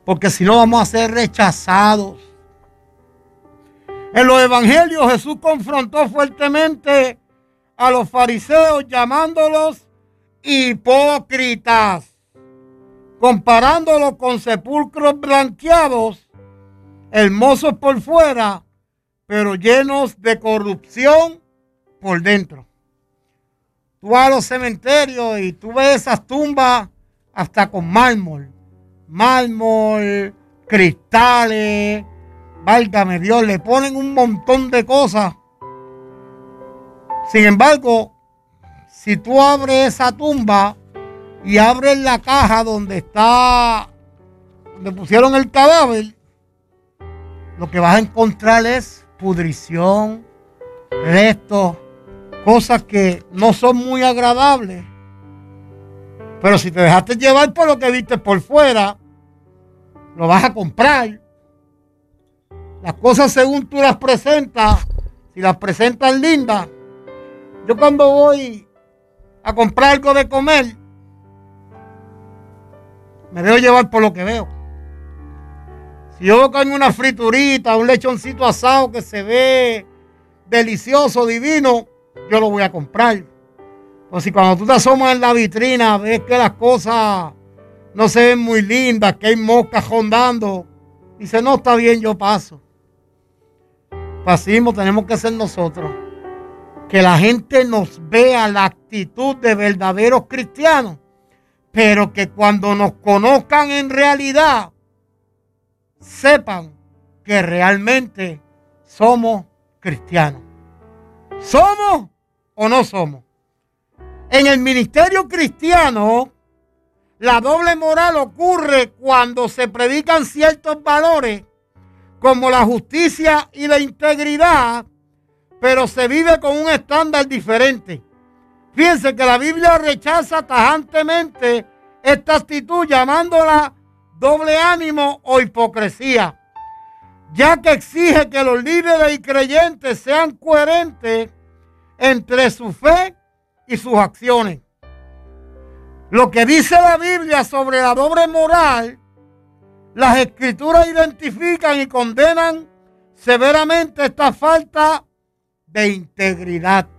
porque si no vamos a ser rechazados. En los evangelios Jesús confrontó fuertemente a los fariseos llamándolos hipócritas, comparándolos con sepulcros blanqueados, hermosos por fuera, pero llenos de corrupción por dentro. Tú vas a los cementerios y tú ves esas tumbas hasta con mármol, cristales, válgame Dios, le ponen un montón de cosas. Sin embargo, si tú abres esa tumba y abres la caja donde pusieron el cadáver, lo que vas a encontrar es pudrición, restos, cosas que no son muy agradables. Pero si te dejaste llevar por lo que viste por fuera, lo vas a comprar. Las cosas según tú las presentas, si las presentas lindas. Yo cuando voy a comprar algo de comer, me dejo llevar por lo que veo. Si yo veo que hay una friturita, un lechoncito asado que se ve delicioso, divino, yo lo voy a comprar. O si cuando tú te asomas en la vitrina ves que las cosas no se ven muy lindas, que hay moscas rondando, dice, no, está bien, yo paso. Así mismo tenemos que ser nosotros. Que la gente nos vea la actitud de verdaderos cristianos, pero que cuando nos conozcan en realidad, sepan que realmente somos cristianos. ¿Somos o no somos? En el ministerio cristiano, la doble moral ocurre cuando se predican ciertos valores como la justicia y la integridad, pero se vive con un estándar diferente. Fíjense que la Biblia rechaza tajantemente esta actitud llamándola doble ánimo o hipocresía, ya que exige que los líderes y creyentes sean coherentes entre su fe y sus acciones. Lo que dice la Biblia sobre la doble moral, las Escrituras identifican y condenan severamente esta falta de integridad.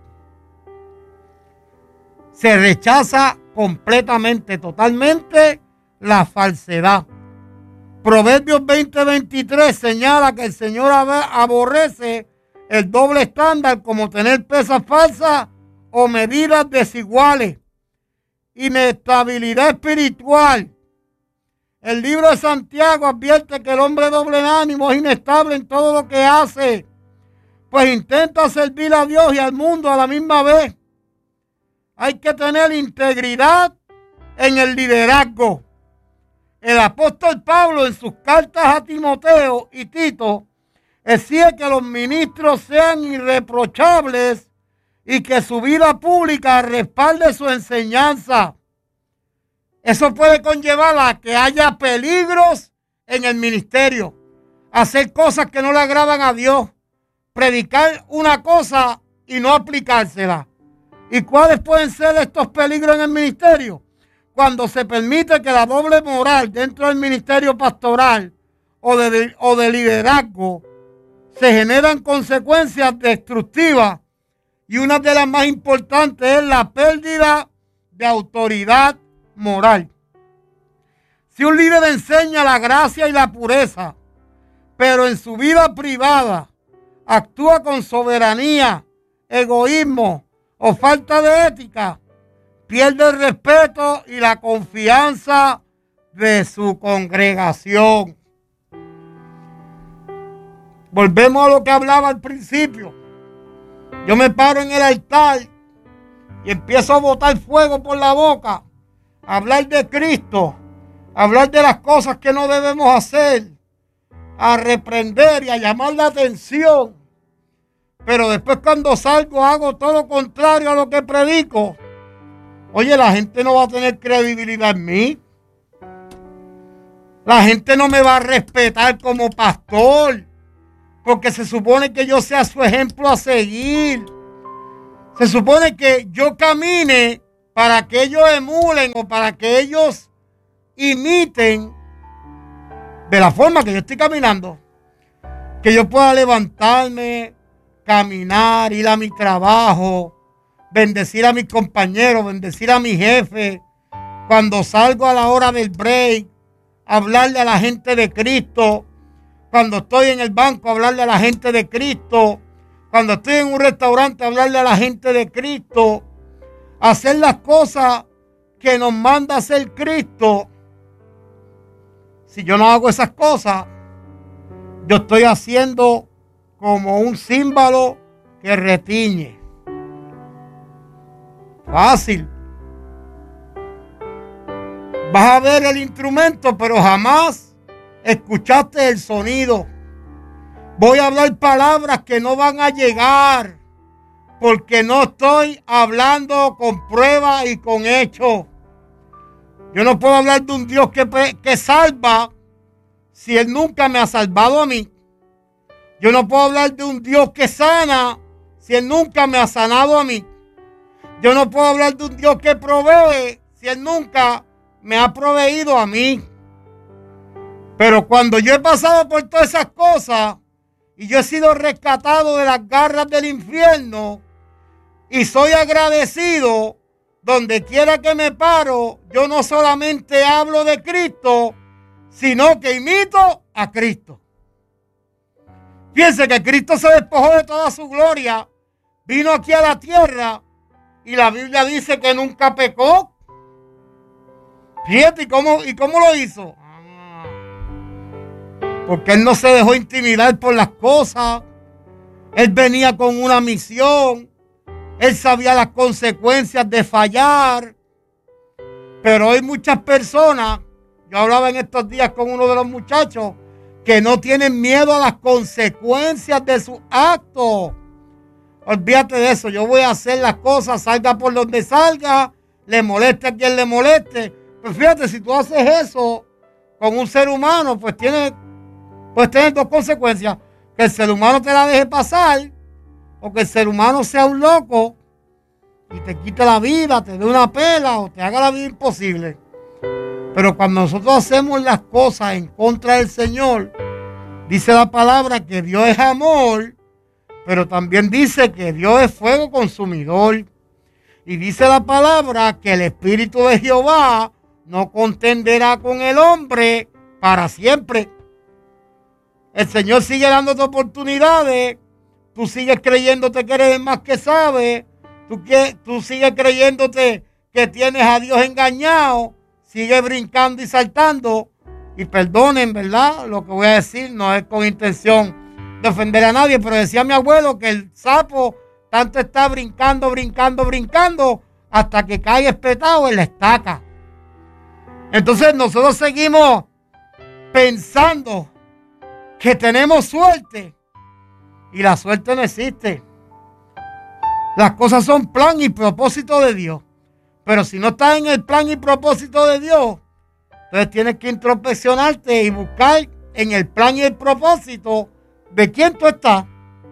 Se rechaza completamente, totalmente la falsedad. Proverbios 20:23 señala que el Señor aborrece el doble estándar como tener pesas falsas o medidas desiguales. Inestabilidad espiritual. El libro de Santiago advierte que el hombre doble ánimo es inestable en todo lo que hace, pues intenta servir a Dios y al mundo a la misma vez. Hay que tener integridad en el liderazgo. El apóstol Pablo en sus cartas a Timoteo y Tito exige que los ministros sean irreprochables y que su vida pública respalde su enseñanza. Eso puede conllevar a que haya peligros en el ministerio, hacer cosas que no le agradan a Dios, predicar una cosa y no aplicársela. ¿Y cuáles pueden ser estos peligros en el ministerio? Cuando se permite que la doble moral dentro del ministerio pastoral o de liderazgo se generan consecuencias destructivas, y una de las más importantes es la pérdida de autoridad moral. Si un líder enseña la gracia y la pureza, pero en su vida privada actúa con soberanía, egoísmo o falta de ética, pierde el respeto y la confianza de su congregación. Volvemos a lo que hablaba al principio. Yo me paro en el altar y empiezo a botar fuego por la boca, a hablar de Cristo, a hablar de las cosas que no debemos hacer, a reprender y a llamar la atención. Pero después cuando salgo hago todo lo contrario a lo que predico. Oye, la gente no va a tener credibilidad en mí. La gente no me va a respetar como pastor, porque se supone que yo sea su ejemplo a seguir. Se supone que yo camine para que ellos emulen o para que ellos imiten de la forma que yo estoy caminando. Que yo pueda levantarme, caminar, ir a mi trabajo, bendecir a mis compañeros, bendecir a mi jefe. Cuando salgo a la hora del break, hablarle a la gente de Cristo. Cuando estoy en el banco, hablarle a la gente de Cristo. Cuando estoy en un restaurante, hablarle a la gente de Cristo. Hacer las cosas que nos manda hacer Cristo. Si yo no hago esas cosas, yo estoy haciendo como un címbalo que retiñe. Fácil. Vas a ver el instrumento, pero jamás escuchaste el sonido. Voy a hablar palabras que no van a llegar, porque no estoy hablando con pruebas y con hechos. Yo no puedo hablar de un Dios que salva si Él nunca me ha salvado a mí. Yo no puedo hablar de un Dios que sana si Él nunca me ha sanado a mí. Yo no puedo hablar de un Dios que provee si Él nunca me ha proveído a mí. Pero cuando yo he pasado por todas esas cosas y yo he sido rescatado de las garras del infierno y soy agradecido, donde quiera que me paro, yo no solamente hablo de Cristo, sino que imito a Cristo. Fíjense que Cristo se despojó de toda su gloria, vino aquí a la tierra y la Biblia dice que nunca pecó. Fíjate, ¿y cómo lo hizo? Porque Él no se dejó intimidar por las cosas. Él venía con una misión. Él sabía las consecuencias de fallar. Pero hay muchas personas, yo hablaba en estos días con uno de los muchachos, que no tienen miedo a las consecuencias de sus actos. Olvídate de eso, yo voy a hacer las cosas, salga por donde salga, le moleste a quien le moleste. Pues fíjate, si tú haces eso con un ser humano, pues tienes dos consecuencias. Que el ser humano te la deje pasar, o que el ser humano sea un loco y te quite la vida, te dé una pela o te haga la vida imposible. Pero cuando nosotros hacemos las cosas en contra del Señor, dice la palabra que Dios es amor, pero también dice que Dios es fuego consumidor. Y dice la palabra que el Espíritu de Jehová no contenderá con el hombre para siempre. El Señor sigue dándote oportunidades. Tú sigues creyéndote que eres el más que sabe. Tú sigues creyéndote que tienes a Dios engañado. Sigue brincando y saltando. Y perdonen, ¿verdad? Lo que voy a decir no es con intención de ofender a nadie, pero decía mi abuelo que el sapo tanto está brincando, hasta que cae espetado en la estaca. Entonces nosotros seguimos pensando que tenemos suerte y la suerte no existe. Las cosas son plan y propósito de Dios. Pero si no estás en el plan y propósito de Dios, entonces tienes que introspeccionarte y buscar en el plan y el propósito de quién tú estás.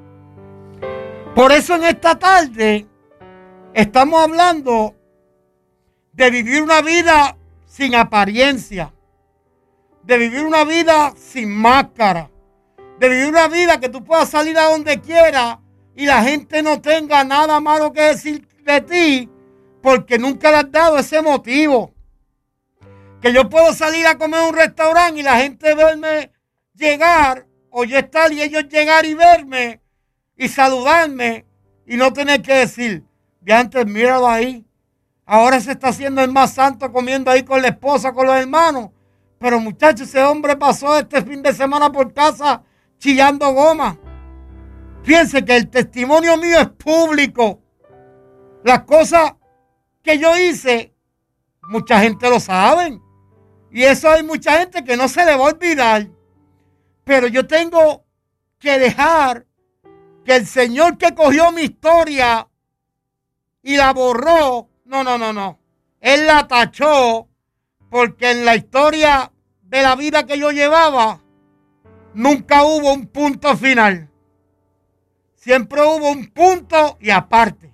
Por eso en esta tarde estamos hablando de vivir una vida sin apariencia, de vivir una vida sin máscara, de vivir una vida que tú puedas salir a donde quiera y la gente no tenga nada malo que decir de ti porque nunca le has dado ese motivo. Que yo puedo salir a comer a un restaurante y la gente verme llegar o yo estar y ellos llegar y verme y saludarme y no tener que decir, de antes míralo ahí, ahora se está haciendo el más santo comiendo ahí con la esposa, con los hermanos. Pero muchachos, ese hombre pasó este fin de semana por casa chillando goma. Fíjense que el testimonio mío es público. Las cosas que yo hice, mucha gente lo sabe. Y eso hay mucha gente que no se le va a olvidar. Pero yo tengo que dejar que el Señor que cogió mi historia y la borró, no. Él la tachó porque en la historia de la vida que yo llevaba nunca hubo un punto final. Siempre hubo un punto y aparte.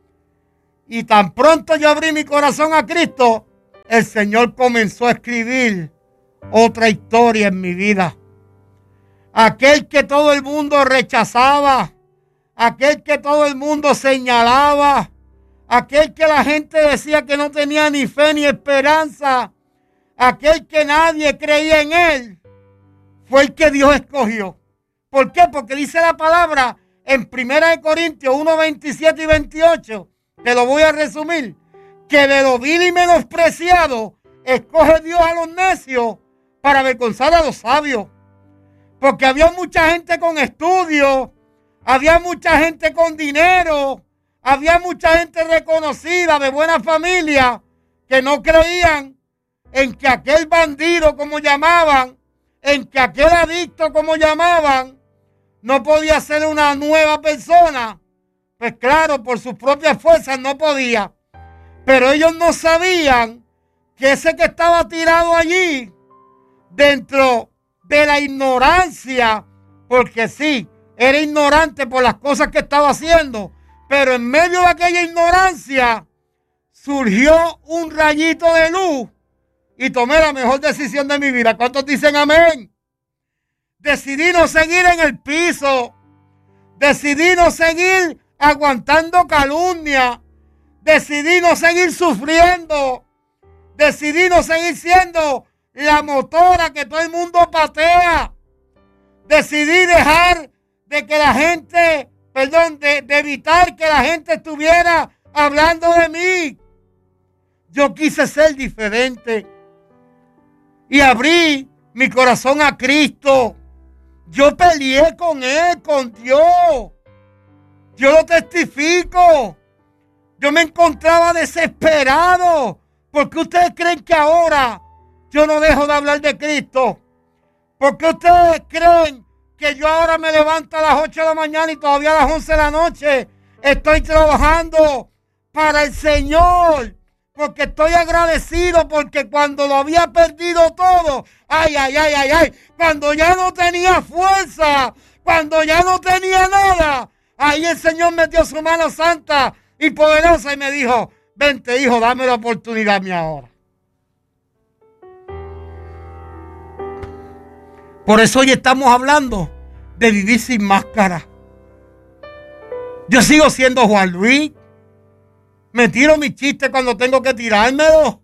Y tan pronto yo abrí mi corazón a Cristo, el Señor comenzó a escribir otra historia en mi vida. Aquel que todo el mundo rechazaba, aquel que todo el mundo señalaba, aquel que la gente decía que no tenía ni fe ni esperanza, aquel que nadie creía en él, fue el que Dios escogió. ¿Por qué? Porque dice la palabra en 1 Corintios 1, 27 y 28, te lo voy a resumir, que de lo vil y menospreciado escoge Dios a los necios para avergonzar a los sabios. Porque había mucha gente con estudios, había mucha gente con dinero, había mucha gente reconocida de buena familia que no creían en que aquel bandido, como llamaban, en que aquel adicto, como llamaban, no podía ser una nueva persona. Pues claro, por sus propias fuerzas no podía. Pero ellos no sabían que ese que estaba tirado allí, dentro de la ignorancia, porque sí, era ignorante por las cosas que estaba haciendo, pero en medio de aquella ignorancia surgió un rayito de luz y tomé la mejor decisión de mi vida. ¿Cuántos dicen amén? Decidí no seguir en el piso, decidí no seguir aguantando calumnia, decidí no seguir sufriendo, decidí no seguir siendo la motora que todo el mundo patea. Decidí dejar de que la gente, de evitar que la gente estuviera hablando de mí. Yo quise ser diferente y abrí mi corazón a Cristo. Yo peleé con Él, con Dios. Yo lo testifico. Yo me encontraba desesperado. ¿Por qué ustedes creen que ahora yo no dejo de hablar de Cristo? ¿Por qué ustedes creen que yo ahora me levanto a las 8 de la mañana y todavía a las 11 de la noche estoy trabajando para el Señor? Porque estoy agradecido, porque cuando lo había perdido todo, cuando ya no tenía fuerza, cuando ya no tenía nada, ahí el Señor metió su mano santa y poderosa y me dijo, vente hijo, dame la oportunidad a mí ahora. Por eso hoy estamos hablando de vivir sin máscara. Yo sigo siendo Juan Luis. Me tiro mis chistes cuando tengo que tirármelo.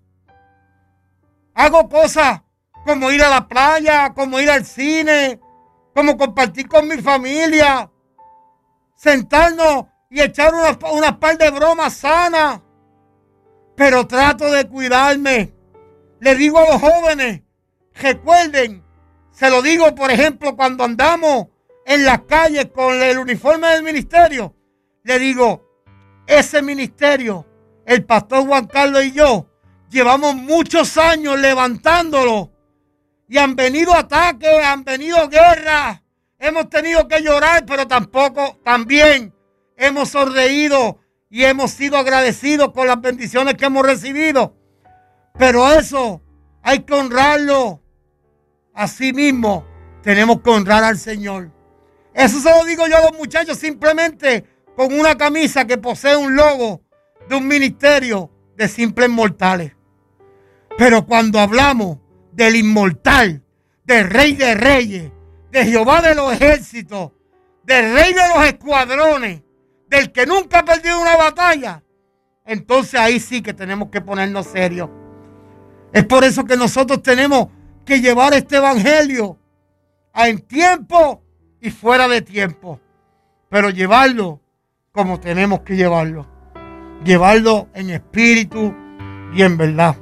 Hago cosas como ir a la playa, como ir al cine, como compartir con mi familia, sentarnos y echar unas par de bromas sanas. Pero trato de cuidarme. Le digo a los jóvenes, recuerden, se lo digo, por ejemplo, cuando andamos en las calles con el uniforme del ministerio, le digo, ese ministerio, el pastor Juan Carlos y yo, llevamos muchos años levantándolo y han venido ataques, han venido guerras, hemos tenido que llorar, pero también hemos sonreído y hemos sido agradecidos con las bendiciones que hemos recibido. Pero eso hay que honrarlo. Asimismo, tenemos que honrar al Señor. Eso se lo digo yo a los muchachos simplemente con una camisa que posee un logo de un ministerio de simples mortales. Pero cuando hablamos del inmortal, del Rey de Reyes, de Jehová de los ejércitos, del Rey de los escuadrones, del que nunca ha perdido una batalla, entonces ahí sí que tenemos que ponernos serios. Es por eso que nosotros tenemos que llevar este evangelio en tiempo y fuera de tiempo, pero llevarlo como tenemos que llevarlo, llevarlo en espíritu y en verdad.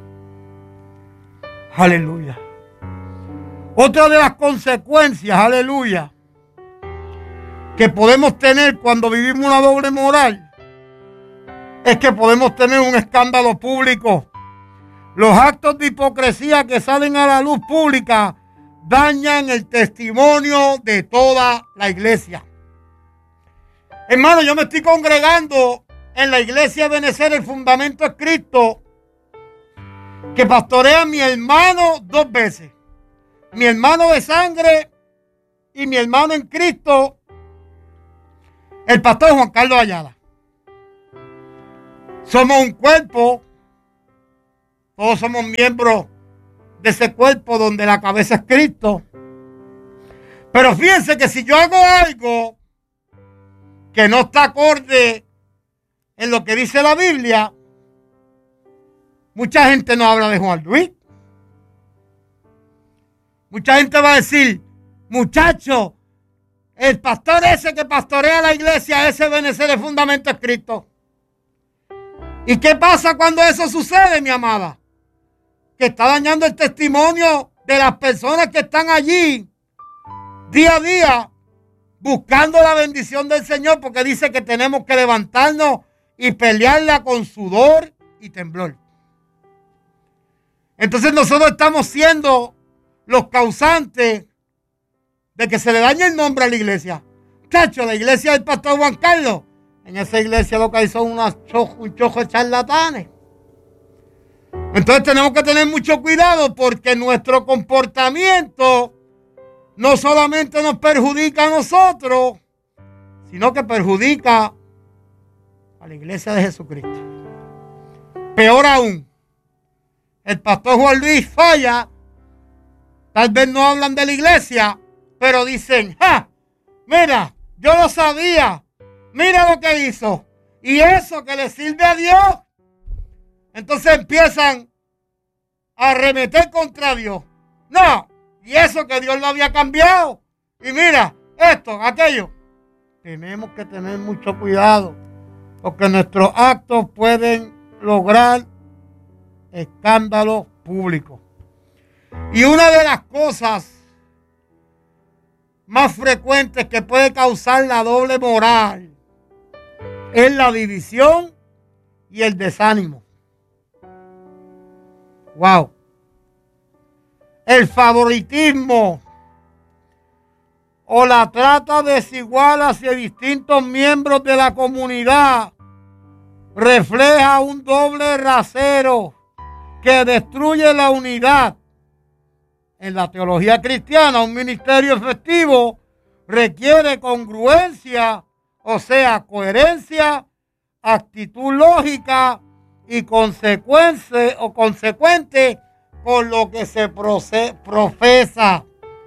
Aleluya. Otra de las consecuencias, aleluya, que podemos tener cuando vivimos una doble moral es que podemos tener un escándalo público. Los actos de hipocresía que salen a la luz pública dañan el testimonio de toda la iglesia. Hermano, yo me estoy congregando en la iglesia de Benecer, el Fundamento es Cristo, que pastorea a mi hermano 2 veces. Mi hermano de sangre y mi hermano en Cristo, el pastor Juan Carlos Ayala. Somos un cuerpo. Todos somos miembros de ese cuerpo donde la cabeza es Cristo. Pero fíjense que si yo hago algo que no está acorde en lo que dice la Biblia, mucha gente no habla de Juan Luis. Mucha gente va a decir, muchacho, el pastor ese que pastorea la iglesia, ese Ebenezer de fundamento es Cristo. ¿Y qué pasa cuando eso sucede, mi amada? Que está dañando el testimonio de las personas que están allí día a día buscando la bendición del Señor, porque dice que tenemos que levantarnos y pelearla con sudor y temblor. Entonces nosotros estamos siendo los causantes de que se le dañe el nombre a la iglesia. Chacho, la iglesia del pastor Juan Carlos, en esa iglesia lo que hay son un chojo de charlatanes. Entonces tenemos que tener mucho cuidado, porque nuestro comportamiento no solamente nos perjudica a nosotros, sino que perjudica a la iglesia de Jesucristo. Peor aún, el pastor Juan Luis falla. Tal vez no hablan de la iglesia, pero dicen, ¡ja! Mira, yo lo sabía. Mira lo que hizo. Y eso que le sirve a Dios. Entonces empiezan a arremeter contra Dios. No, y eso que Dios lo había cambiado. Y mira, esto, aquello. Tenemos que tener mucho cuidado, porque nuestros actos pueden lograr escándalos públicos. Y una de las cosas más frecuentes que puede causar la doble moral es la división y el desánimo. Wow. El favoritismo o la trata desigual hacia distintos miembros de la comunidad refleja un doble rasero que destruye la unidad. En la teología cristiana, un ministerio efectivo requiere congruencia, o sea, coherencia, actitud lógica y consecuente con lo que se profesa.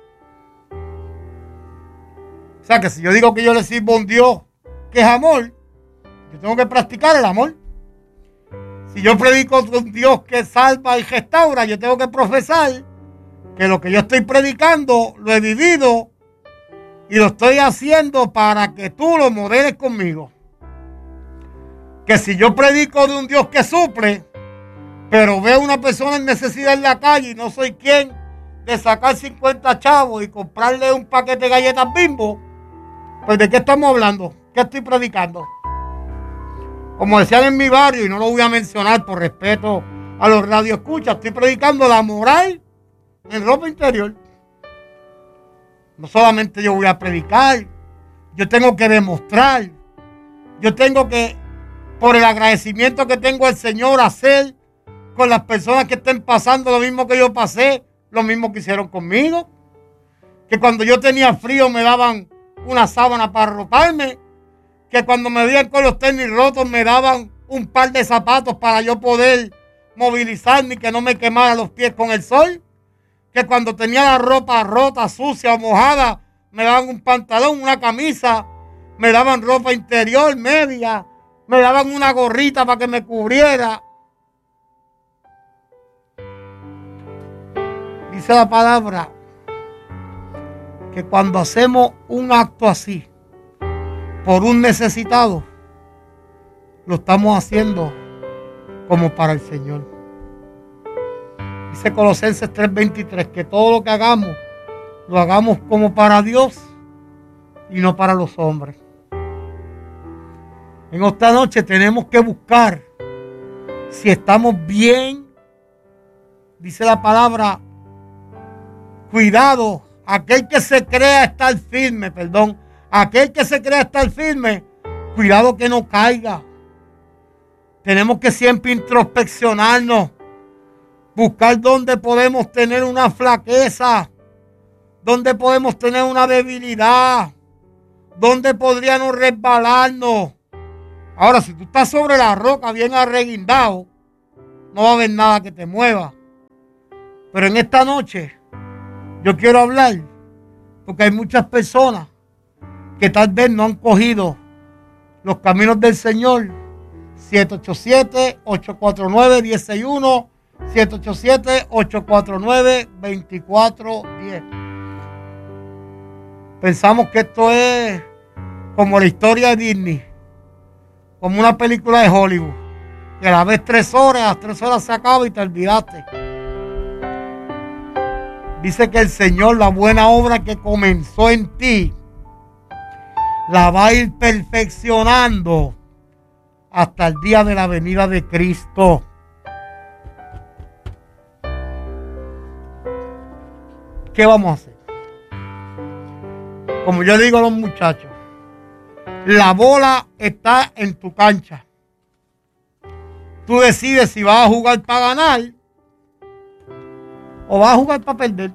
O sea, que si yo digo que yo le sirvo a un Dios que es amor, yo tengo que practicar el amor. Si yo predico a un Dios que salva y restaura, yo tengo que profesar que lo que yo estoy predicando lo he vivido y lo estoy haciendo para que tú lo modeles conmigo. Que si yo predico de un Dios que suple, pero veo una persona en necesidad en la calle y no soy quien de sacar 50 chavos y comprarle un paquete de galletas Bimbo, pues ¿de qué estamos hablando? ¿Qué estoy predicando? Como decían en mi barrio, y no lo voy a mencionar por respeto a los radioescuchas, estoy predicando la moral en ropa interior. No solamente yo voy a predicar, yo tengo que demostrar, yo tengo que, por el agradecimiento que tengo al Señor, hacer con las personas que estén pasando lo mismo que yo pasé, lo mismo que hicieron conmigo. Que cuando yo tenía frío me daban una sábana para arroparme, que cuando me veían con los tenis rotos me daban un par de zapatos para yo poder movilizarme y que no me quemara los pies con el sol. Que cuando tenía la ropa rota, sucia o mojada, me daban un pantalón, una camisa, me daban ropa interior, media, me daban una gorrita para que me cubriera. Dice la palabra que cuando hacemos un acto así por un necesitado, lo estamos haciendo como para el Señor. Dice Colosenses 3:23 que todo lo que hagamos, lo hagamos como para Dios y no para los hombres. En esta noche tenemos que buscar si estamos bien. Dice la palabra, cuidado, aquel que se crea estar firme, aquel que se crea estar firme, cuidado que no caiga. Tenemos que siempre introspeccionarnos, buscar dónde podemos tener una flaqueza, dónde podemos tener una debilidad, dónde podríamos resbalarnos. Ahora, si tú estás sobre la roca bien arreguindado, no va a haber nada que te mueva. Pero en esta noche yo quiero hablar porque hay muchas personas que tal vez no han cogido los caminos del Señor. 787-849-161, 787-849-2410. Pensamos que esto es como la historia de Disney, como una película de Hollywood, que la ves 3 horas, a las 3 horas se acaba y te olvidaste. Dice que el Señor, la buena obra que comenzó en ti, la va a ir perfeccionando hasta el día de la venida de Cristo. ¿Qué vamos a hacer? Como yo digo a los muchachos, la bola está en tu cancha. Tú decides si vas a jugar para ganar o vas a jugar para perder.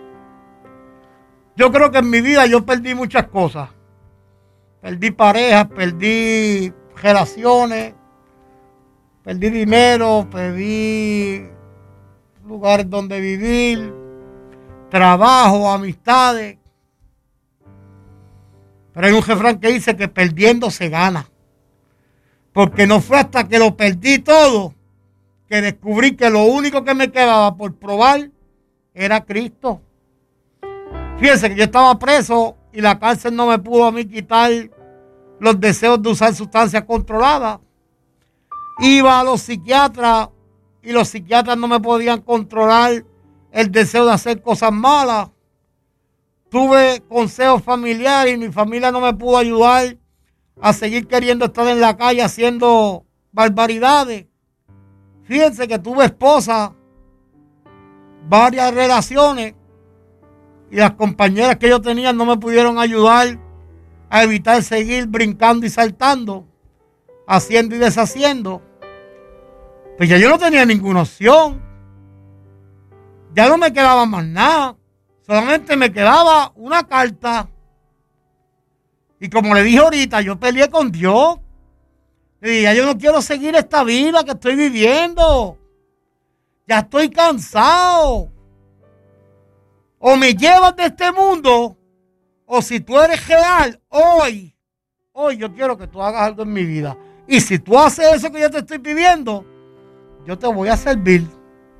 Yo creo que en mi vida yo perdí muchas cosas. Perdí parejas, perdí relaciones, perdí dinero, perdí lugares donde vivir, trabajo, amistades. Pero hay un refrán que dice que perdiendo se gana. Porque no fue hasta que lo perdí todo que descubrí que lo único que me quedaba por probar era Cristo. Fíjense que yo estaba preso y la cárcel no me pudo a mí quitar los deseos de usar sustancias controladas. Iba a los psiquiatras y los psiquiatras no me podían controlar el deseo de hacer cosas malas. Tuve consejos familiares y mi familia no me pudo ayudar a seguir queriendo estar en la calle haciendo barbaridades. Fíjense que tuve esposa, varias relaciones, y las compañeras que yo tenía no me pudieron ayudar a evitar seguir brincando y saltando, haciendo y deshaciendo. Pues ya yo no tenía ninguna opción. Ya no me quedaba más nada. Solamente me quedaba una carta. Y como le dije ahorita, yo peleé con Dios. Le dije, ya yo no quiero seguir esta vida que estoy viviendo. Ya estoy cansado. O me llevas de este mundo, o si tú eres real, hoy yo quiero que tú hagas algo en mi vida. Y si tú haces eso que yo te estoy pidiendo, yo te voy a servir.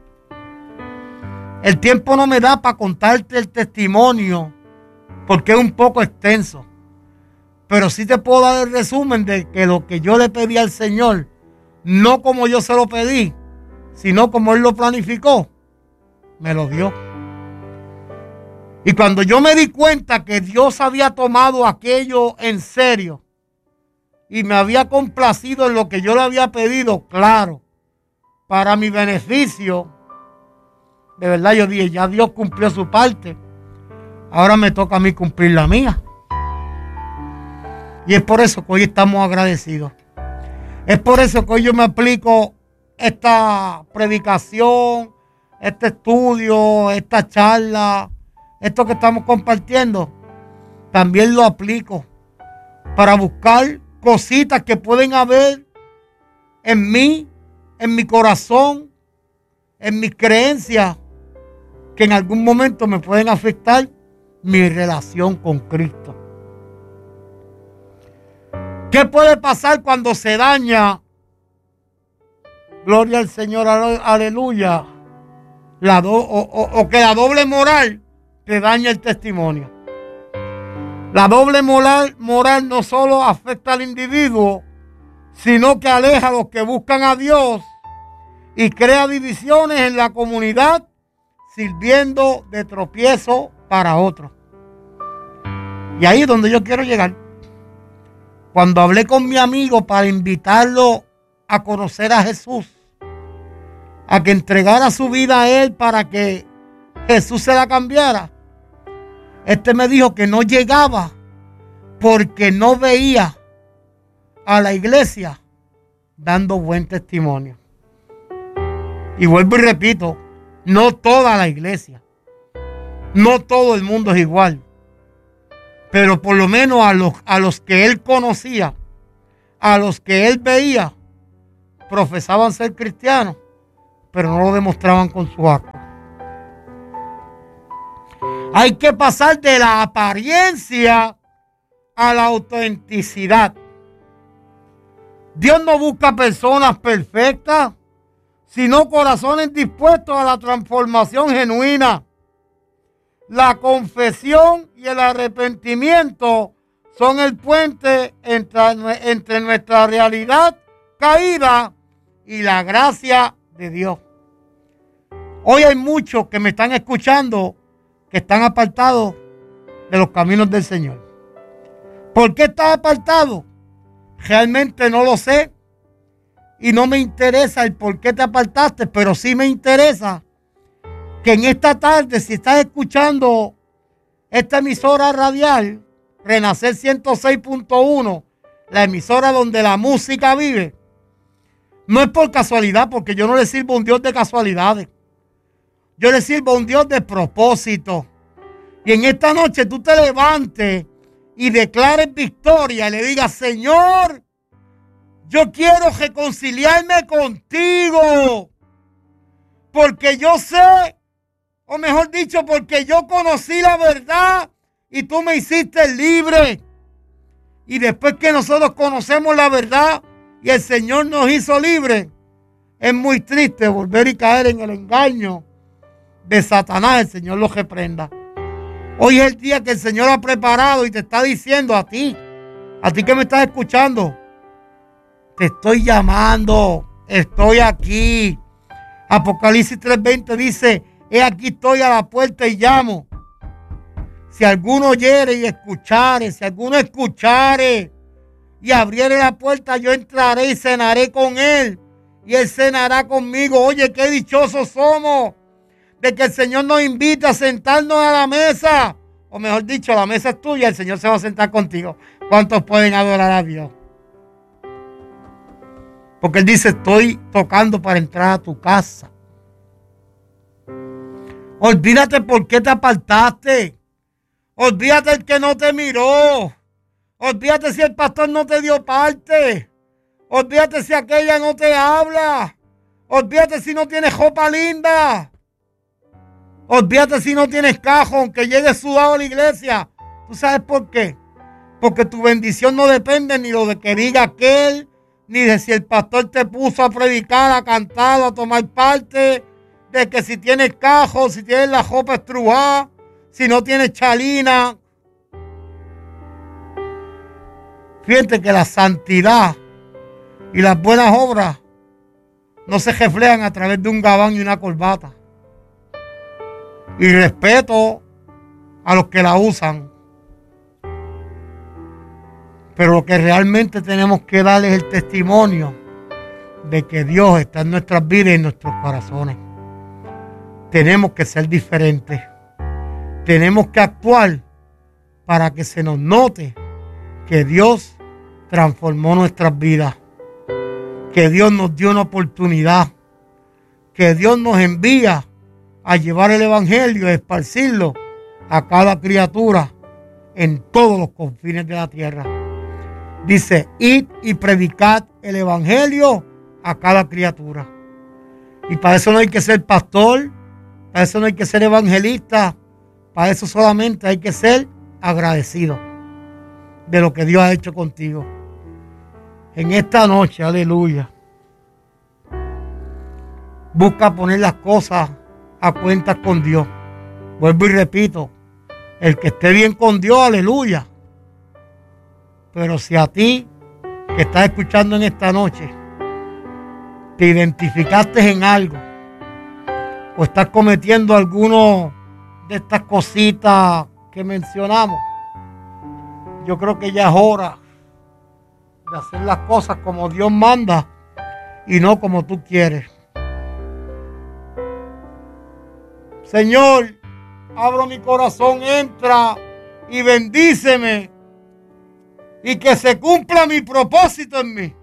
El tiempo no me da para contarte el testimonio, porque es un poco extenso. Pero sí te puedo dar el resumen de que lo que yo le pedí al Señor, no como yo se lo pedí, sino como Él lo planificó, me lo dio. Y cuando yo me di cuenta que Dios había tomado aquello en serio y me había complacido en lo que yo le había pedido, claro, para mi beneficio, de verdad yo dije, ya Dios cumplió su parte, ahora me toca a mí cumplir la mía. Y es por eso que hoy estamos agradecidos. Es por eso que hoy yo me aplico esta predicación, este estudio, esta charla, esto que estamos compartiendo, también lo aplico para buscar cositas que pueden haber en mí, en mi corazón, en mis creencias, que en algún momento me pueden afectar mi relación con Cristo. ¿Qué puede pasar cuando se daña? Gloria al Señor, aleluya. O que la doble moral te daña el testimonio. La doble moral no solo afecta al individuo, sino que aleja a los que buscan a Dios y crea divisiones en la comunidad, sirviendo de tropiezo para otros. Y ahí es donde yo quiero llegar. Cuando hablé con mi amigo para invitarlo a conocer a Jesús, a que entregara su vida a Él para que Jesús se la cambiara, este me dijo que no llegaba porque no veía a la iglesia dando buen testimonio. Y vuelvo y repito, no toda la iglesia, no todo el mundo es igual, pero por lo menos a los que él conocía, a los que él veía, profesaban ser cristianos, pero no lo demostraban con sus actos. Hay que pasar de la apariencia a la autenticidad. Dios no busca personas perfectas, sino corazones dispuestos a la transformación genuina. La confesión y el arrepentimiento son el puente entre nuestra realidad caída y la gracia de Dios. Hoy hay muchos que me están escuchando que están apartados de los caminos del Señor. ¿Por qué estás apartado? Realmente no lo sé y no me interesa el por qué te apartaste, pero sí me interesa que en esta tarde, si estás escuchando esta emisora radial, Renacer 106.1, la emisora donde la música vive, no es por casualidad, porque yo no le sirvo a un Dios de casualidades. Yo le sirvo a un Dios de propósito. Y en esta noche tú te levantes y declares victoria y le digas: Señor, yo quiero reconciliarme contigo, porque yo sé, o mejor dicho, porque yo conocí la verdad y tú me hiciste libre. Y después que nosotros conocemos la verdad y el Señor nos hizo libre, es muy triste volver y caer en el engaño de Satanás. El Señor lo reprenda. Hoy es el día que el Señor ha preparado y te está diciendo a ti que me estás escuchando: te estoy llamando, estoy aquí. Apocalipsis 3:20 dice: he aquí estoy a la puerta y llamo. Si alguno oyere y escuchare, si alguno escuchare y abriere la puerta, yo entraré y cenaré con él y él cenará conmigo. Oye, qué dichosos somos de que el Señor nos invita a sentarnos a la mesa, o mejor dicho, la mesa es tuya, el Señor se va a sentar contigo. ¿Cuántos pueden adorar a Dios? Porque Él dice: estoy tocando para entrar a tu casa. Olvídate por qué te apartaste. Olvídate el que no te miró. Olvídate si el pastor no te dio parte. Olvídate si aquella no te habla. Olvídate si no tienes ropa linda. Olvídate si no tienes cajo, aunque llegues sudado a la iglesia. ¿Tú sabes por qué? Porque tu bendición no depende ni de lo que diga aquel, ni de si el pastor te puso a predicar, a cantar, a tomar parte, de que si tienes cajo, si tienes la ropa estrujada, si no tienes chalina. Fíjate que la santidad y las buenas obras no se reflejan a través de un gabán y una corbata. Y respeto a los que la usan. Pero lo que realmente tenemos que dar es el testimonio de que Dios está en nuestras vidas y en nuestros corazones. Tenemos que ser diferentes. Tenemos que actuar para que se nos note que Dios transformó nuestras vidas, que Dios nos dio una oportunidad, que Dios nos envía a llevar el evangelio, a esparcirlo a cada criatura en todos los confines de la tierra. Dice: id y predicad el evangelio a cada criatura. Y para eso no hay que ser pastor, para eso no hay que ser evangelista, para eso solamente hay que ser agradecido de lo que Dios ha hecho contigo. En esta noche, aleluya, busca poner las cosas a cuentas con Dios. Vuelvo y repito: el que esté bien con Dios, aleluya. Pero si a ti, que estás escuchando en esta noche, te identificaste en algo, o estás cometiendo alguno de estas cositas que mencionamos, yo creo que ya es hora de hacer las cosas como Dios manda y no como tú quieres. Señor, abro mi corazón, entra y bendíceme y que se cumpla mi propósito en mí.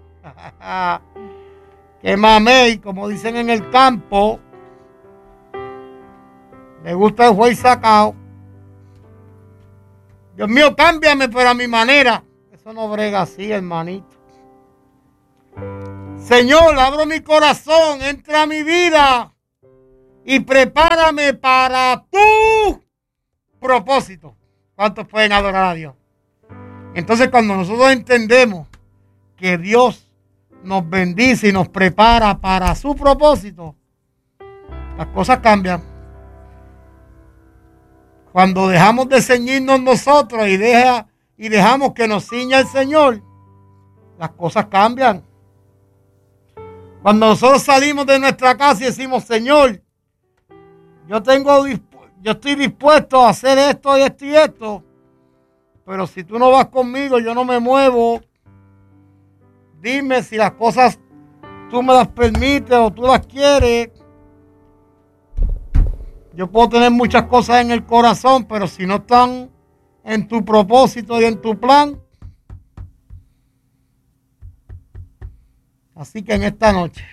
Que mamey, como dicen en el campo, me gusta el juez sacado. Dios mío, cámbiame, pero a mi manera. Eso no brega así, hermanito. Señor, abro mi corazón, entra a mi vida y prepárame para tú propósitos. ¿Cuántos pueden adorar a Dios? Entonces, cuando nosotros entendemos que Dios nos bendice y nos prepara para su propósito, las cosas cambian. Cuando dejamos de ceñirnos nosotros y dejamos que nos ciña el Señor, las cosas cambian. Cuando nosotros salimos de nuestra casa y decimos, Señor, yo estoy dispuesto a hacer esto y esto y esto, pero si tú no vas conmigo, yo no me muevo. Dime si las cosas tú me las permites o tú las quieres. Yo puedo tener muchas cosas en el corazón, pero si no están en tu propósito y en tu plan. Así que en esta noche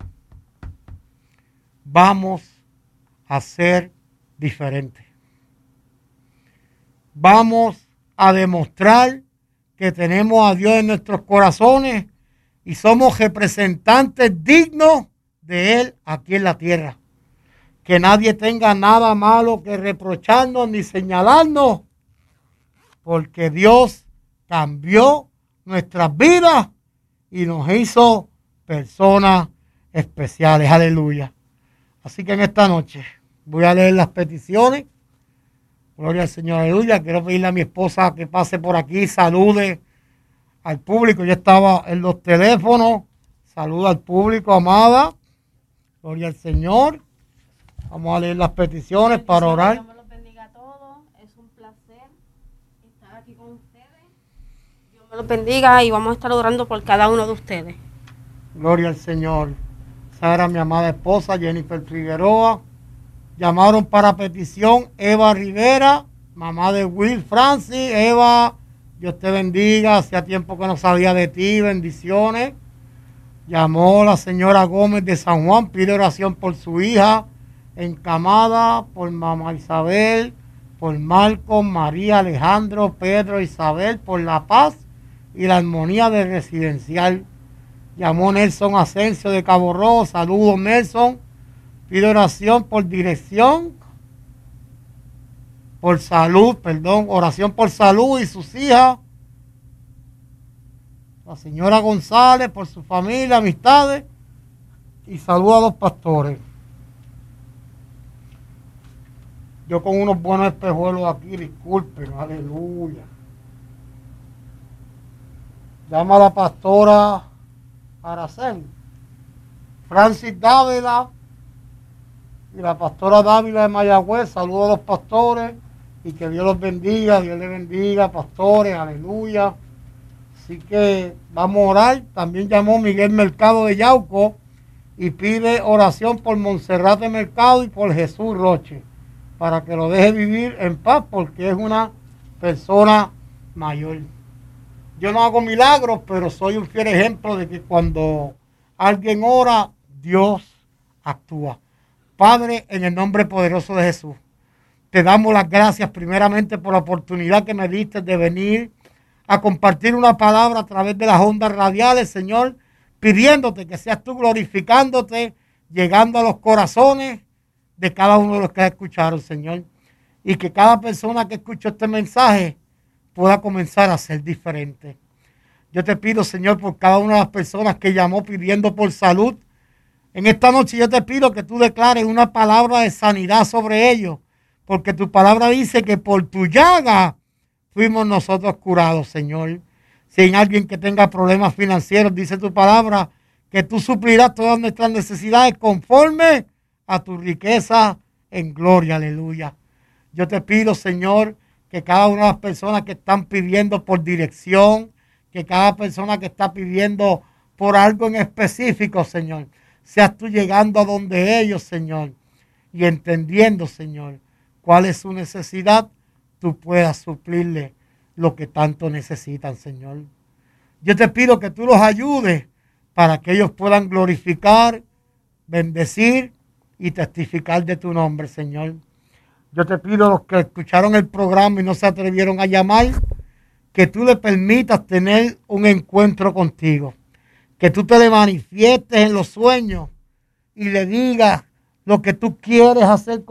vamos a ser diferentes. Vamos a demostrar que tenemos a Dios en nuestros corazones y somos representantes dignos de Él aquí en la tierra. Que nadie tenga nada malo que reprocharnos ni señalarnos, porque Dios cambió nuestras vidas y nos hizo personas especiales. Aleluya. Así que en esta noche voy a leer las peticiones. Gloria al Señor, aleluya. Quiero pedirle a mi esposa que pase por aquí, salude al público. Ya estaba en los teléfonos. Saluda al público, amada. Gloria al Señor. Vamos a leer las peticiones para orar. Dios me los bendiga a todos. Es un placer estar aquí con ustedes. Dios me los bendiga y vamos a estar orando por cada uno de ustedes. Gloria al Señor. Sara, mi amada esposa, Jennifer Figueroa. Llamaron para petición Eva Rivera, mamá de Will Francis. Eva, Dios te bendiga. Hacía tiempo que no sabía de ti. Bendiciones. Llamó la señora Gómez de San Juan. Pide oración por su hija encamada, por mamá Isabel, por Marco, María, Alejandro, Pedro, Isabel, por la paz y la armonía del residencial. Llamó Nelson Asensio de Cabo Rojo. Saludos, Nelson. Pide oración por dirección, por salud, oración por salud y sus hijas. La señora González por su familia, amistades. Y saluda a los pastores. Yo con unos buenos espejuelos aquí, disculpen, aleluya. Llama a la pastora Araceli, Francis Dávila y la pastora Dávila de Mayagüez. Saludos a los pastores y que Dios los bendiga, Dios les bendiga, pastores, aleluya. Así que vamos a orar. También llamó Miguel Mercado de Yauco y pide oración por Monserrate Mercado y por Jesús Roche, para que lo deje vivir en paz, porque es una persona mayor. Yo no hago milagros, pero soy un fiel ejemplo de que cuando alguien ora, Dios actúa. Padre, en el nombre poderoso de Jesús, te damos las gracias primeramente por la oportunidad que me diste de venir a compartir una palabra a través de las ondas radiales, Señor, pidiéndote que seas tú glorificándote, llegando a los corazones de cada uno de los que escucharon, Señor. Y que cada persona que escuchó este mensaje pueda comenzar a ser diferente. Yo te pido, Señor, por cada una de las personas que llamó pidiendo por salud. En esta noche yo te pido que tú declares una palabra de sanidad sobre ellos, porque tu palabra dice que por tu llaga fuimos nosotros curados, Señor. Si hay alguien que tenga problemas financieros, dice tu palabra, que tú suplirás todas nuestras necesidades conforme a tu riqueza en gloria, aleluya. Yo te pido, Señor, que cada una de las personas que están pidiendo por dirección, que cada persona que está pidiendo por algo en específico, Señor, seas tú llegando a donde ellos, Señor, y entendiendo, Señor, cuál es su necesidad, tú puedas suplirle lo que tanto necesitan, Señor. Yo te pido que tú los ayudes para que ellos puedan glorificar, bendecir y testificar de tu nombre, Señor. Yo te pido a los que escucharon el programa y no se atrevieron a llamar, que tú le permitas tener un encuentro contigo, que tú te le manifiestes en los sueños y le digas lo que tú quieres hacer con